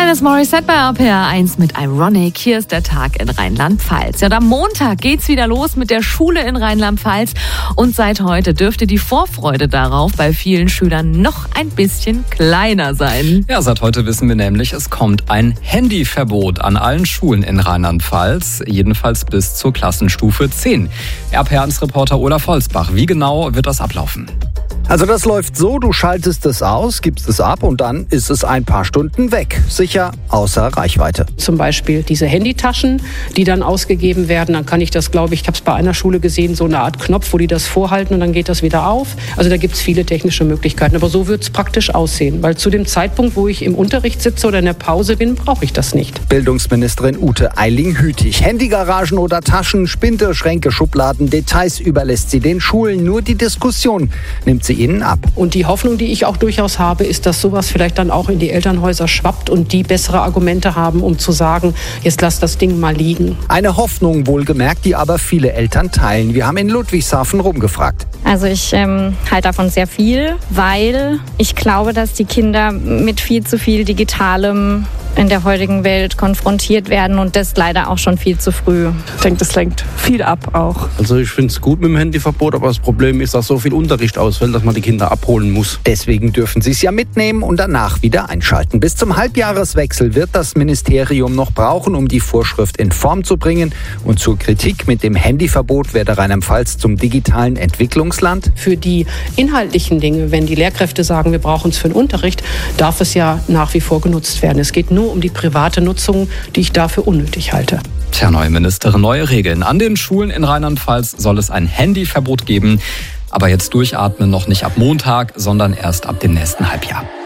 Alanis Morissette bei RPR 1 mit Ironic. Hier ist der Tag in Rheinland-Pfalz. Ja, und am Montag geht's wieder los mit der Schule in Rheinland-Pfalz. Und seit heute dürfte die Vorfreude darauf bei vielen Schülern noch ein bisschen kleiner sein. Ja, seit heute wissen wir nämlich, es kommt ein Handyverbot an allen Schulen in Rheinland-Pfalz. Jedenfalls bis zur Klassenstufe 10. RPR 1-Reporter Olaf Holzbach, wie genau wird das ablaufen? Also das läuft so, du schaltest es aus, gibst es ab und dann ist es ein paar Stunden weg. Sicher außer Reichweite. Zum Beispiel diese Handytaschen, die dann ausgegeben werden. Dann kann ich das, glaube ich habe es bei einer Schule gesehen, so eine Art Knopf, wo die das vorhalten und dann geht das wieder auf. Also da gibt es viele technische Möglichkeiten. Aber so wird es praktisch aussehen. Weil zu dem Zeitpunkt, wo ich im Unterricht sitze oder in der Pause bin, brauche ich das nicht. Bildungsministerin Ute Eiling-Hütig. Handygaragen oder Taschen, Spinde, Schränke, Schubladen, Details überlässt sie den Schulen. Nur die Diskussion nimmt sie ihnen ab. Und die Hoffnung, die ich auch durchaus habe, ist, dass sowas vielleicht dann auch in die Elternhäuser schwappt und die bessere Argumente haben, um zu sagen, jetzt lass das Ding mal liegen. Eine Hoffnung wohlgemerkt, die aber viele Eltern teilen. Wir haben in Ludwigshafen rumgefragt. Also ich halte davon sehr viel, weil ich glaube, dass die Kinder mit viel zu viel Digitalem in der heutigen Welt konfrontiert werden und das leider auch schon viel zu früh. Ich denke, das lenkt viel ab auch. Also ich finde es gut mit dem Handyverbot, aber das Problem ist, dass so viel Unterricht ausfällt, dass man die Kinder abholen muss. Deswegen dürfen sie es ja mitnehmen und danach wieder einschalten. Bis zum Halbjahreswechsel wird das Ministerium noch brauchen, um die Vorschrift in Form zu bringen. Und zur Kritik mit dem Handyverbot werde Rheinland-Pfalz zum digitalen Entwicklungsland. Für die inhaltlichen Dinge, wenn die Lehrkräfte sagen, wir brauchen es für den Unterricht, darf es ja nach wie vor genutzt werden. Es geht nur um die private Nutzung, die ich dafür unnötig halte. Tja, neue Ministerin, neue Regeln. An den Schulen in Rheinland-Pfalz soll es ein Handyverbot geben. Aber jetzt durchatmen noch nicht ab Montag, sondern erst ab dem nächsten Halbjahr.